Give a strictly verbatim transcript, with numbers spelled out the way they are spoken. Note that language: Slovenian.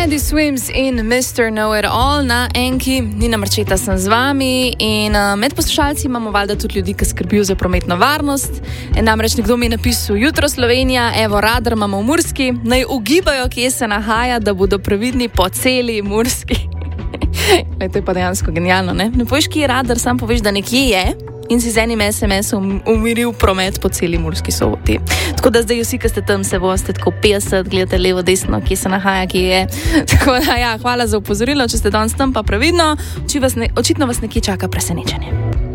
Teddy Swims in mister Know-It-All na Enki. Nina Marčeta sem z vami in uh, med poslušalci imamo valjda tudi ljudi, ki skrbijo za prometno varnost. E, namreč nekdo mi je napisal: Jutro Slovenija, evo radar imamo v Murski, naj ugibajo, kje se nahaja, da bodo previdni po celi Murski. Lej, to je pa dejansko genialno, ne? Ne poveš, kje je radar, sam poveš, da nekje je in si z enim es em esom umiril promet po celi Murski Soboti. Tako da zdaj vsi, ki ste tam, se boste tako petdeset, gledate levo, desno, kje se nahaja, kje je. Tako da ja, hvala za opozorilo, če ste danes tam, pa previdno, očitno vas nekje čaka presenečenje.